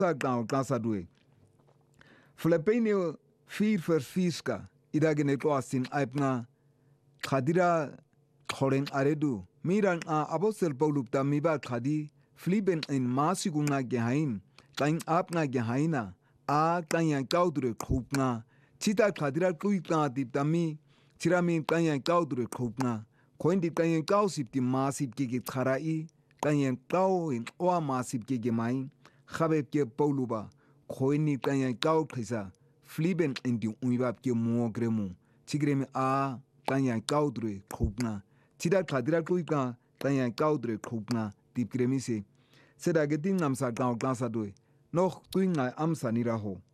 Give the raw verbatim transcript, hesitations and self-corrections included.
Sagdao Glasadwe. Filipino vier verfiska, idagene toasin aipna, Khadira Khoren Aredu, Miran a Apostle Paulup da Miba Khadi, Fliben in Masiguna Gehain, Kain Apna Gehaina, A Kayan Kaudre Krupna, Chita Khadira Kuika Diptami, Tiramin Kayan Kaudre Krupna, Coin di Kayan Kausip di Masip Gigi Tarai, Kayan Kau in Oa Masip Gigi Main, Habeb Ge Pauluba, Coini Kayan Kau Krisa, Fliben in di Uibab Ge Muogremu, Tigremi A. Kayan Kaudre Krupna, Tida Kadira Kuika, Kayan Kaudre Krupna, Deep Gremise. Said I get in Amsa Gao Glasadwe, noch Twinga Amsa Niraho.